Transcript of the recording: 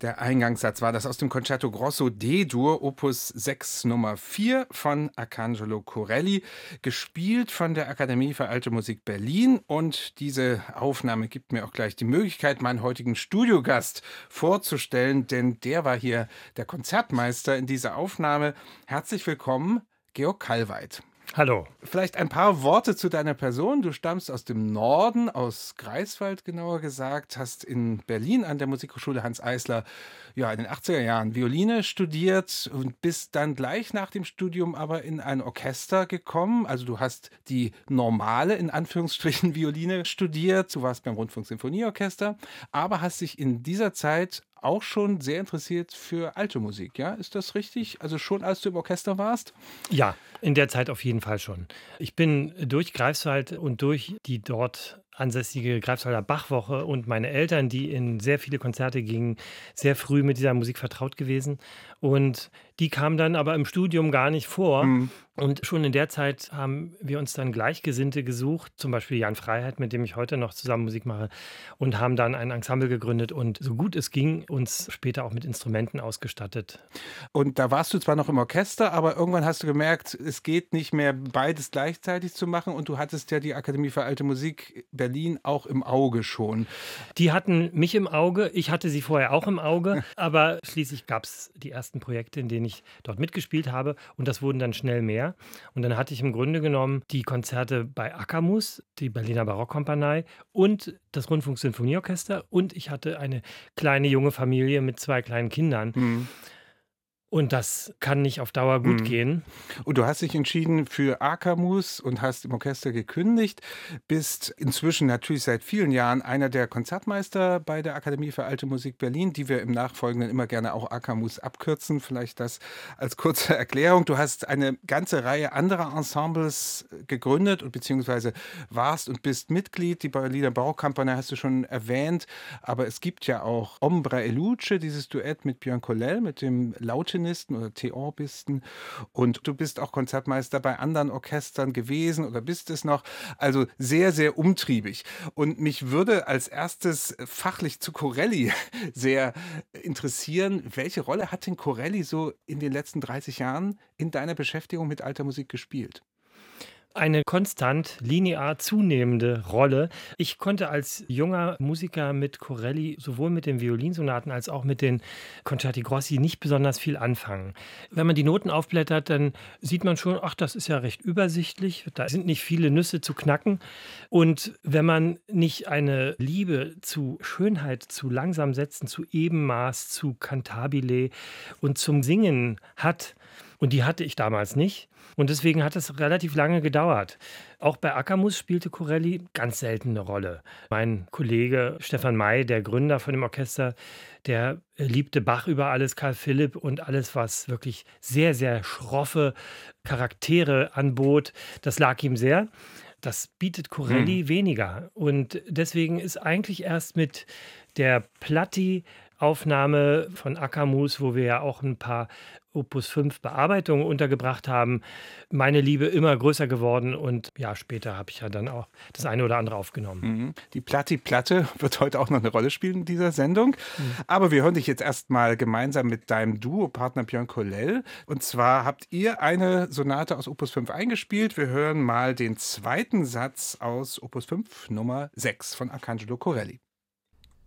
Der Eingangssatz war das aus dem Concerto Grosso D-Dur, Opus 6 Nummer 4 von Arcangelo Corelli, gespielt von der Akademie für Alte Musik Berlin. Und diese Aufnahme gibt mir auch gleich die Möglichkeit, meinen heutigen Studiogast vorzustellen, denn der war hier der Konzertmeister in dieser Aufnahme. Herzlich willkommen, Georg Kallweit. Hallo. Vielleicht ein paar Worte zu deiner Person. Du stammst aus dem Norden, aus Greifswald genauer gesagt, hast in Berlin an der Musikhochschule Hanns Eisler in den 80er Jahren Violine studiert und bist dann gleich nach dem Studium aber in ein Orchester gekommen. Also du hast die normale, in Anführungsstrichen, Violine studiert. Du warst beim Rundfunksinfonieorchester, aber hast dich in dieser Zeit auch schon sehr interessiert für alte Musik, ja? Ist das richtig? Also schon als du im Orchester warst? Ja, in der Zeit auf jeden Fall schon. Ich bin durch Greifswald und durch die dort ansässige Greifswalder Bachwoche und meine Eltern, die in sehr viele Konzerte gingen, sehr früh mit dieser Musik vertraut gewesen. Und die kam dann aber im Studium gar nicht vor. Mhm. Und schon in der Zeit haben wir uns dann Gleichgesinnte gesucht, zum Beispiel Jan Freiheit, mit dem ich heute noch zusammen Musik mache, und haben dann ein Ensemble gegründet und so gut es ging, uns später auch mit Instrumenten ausgestattet. Und da warst du zwar noch im Orchester, aber irgendwann hast du gemerkt, es geht nicht mehr, beides gleichzeitig zu machen. Und du hattest ja die Akademie für Alte Musik Berlin auch im Auge schon. Die hatten mich im Auge, ich hatte sie vorher auch im Auge, aber schließlich gab es die ersten Projekte, in denen ich dort mitgespielt habe, und das wurden dann schnell mehr. Und dann hatte ich im Grunde genommen die Konzerte bei Akamus, die Berliner Barockkompanie und das Rundfunksinfonieorchester, und ich hatte eine kleine junge Familie mit 2 kleinen Kindern. Mhm. Und das kann nicht auf Dauer gut Mhm. gehen. Und du hast dich entschieden für Akamus und hast im Orchester gekündigt, bist inzwischen natürlich seit vielen Jahren einer der Konzertmeister bei der Akademie für Alte Musik Berlin, die wir im Nachfolgenden immer gerne auch Akamus abkürzen. Vielleicht das als kurze Erklärung. Du hast eine ganze Reihe anderer Ensembles gegründet und beziehungsweise warst und bist Mitglied. Die Berliner Barockkompanie hast du schon erwähnt, aber es gibt ja auch Ombra e Luce, dieses Duett mit Björn Kollel, mit dem Lautenisten oder Theorbisten. Und du bist auch Konzertmeister bei anderen Orchestern gewesen oder bist es noch. Also sehr, sehr umtriebig. Und mich würde als erstes fachlich zu Corelli sehr interessieren. Welche Rolle hat denn Corelli so in den letzten 30 Jahren in deiner Beschäftigung mit alter Musik gespielt? Eine konstant linear zunehmende Rolle. Ich konnte als junger Musiker mit Corelli sowohl mit den Violinsonaten als auch mit den Concerti Grossi nicht besonders viel anfangen. Wenn man die Noten aufblättert, dann sieht man schon, ach, das ist ja recht übersichtlich, da sind nicht viele Nüsse zu knacken. Und wenn man nicht eine Liebe zu Schönheit, zu langsam Sätzen, zu Ebenmaß, zu Cantabile und zum Singen hat, und die hatte ich damals nicht. Und deswegen hat es relativ lange gedauert. Auch bei Akamus spielte Corelli ganz selten eine Rolle. Mein Kollege Stefan May, der Gründer von dem Orchester, der liebte Bach über alles, Karl Philipp und alles, was wirklich sehr, sehr schroffe Charaktere anbot. Das lag ihm sehr. Das bietet Corelli weniger. Und deswegen ist eigentlich erst mit der Platti-Aufnahme von Akamus, wo wir ja auch ein paar Opus 5 Bearbeitungen untergebracht haben, meine Liebe immer größer geworden, und ja, später habe ich ja dann auch das eine oder andere aufgenommen. Mhm. Die Platti-Platte wird heute auch noch eine Rolle spielen in dieser Sendung. Aber wir hören dich jetzt erstmal gemeinsam mit deinem Duopartner Björn Kollel. Und zwar habt ihr eine Sonate aus Opus 5 eingespielt. Wir hören mal den zweiten Satz aus Opus 5 Nummer 6 von Arcangelo Corelli.